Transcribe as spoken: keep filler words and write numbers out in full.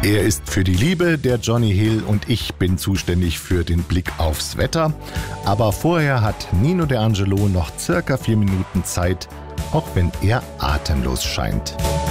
Er ist für die Liebe, der Johnny Hill, und ich bin zuständig für den Blick aufs Wetter. Aber vorher hat Nino De Angelo noch circa vier Minuten Zeit, auch wenn er atemlos scheint.